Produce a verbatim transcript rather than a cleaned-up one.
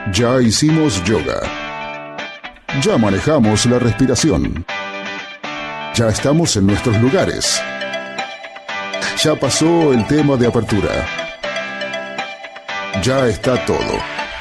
Ya hicimos yoga. Ya manejamos la respiración. Ya estamos en nuestros lugares. Ya pasó el tema de apertura. Ya está todo.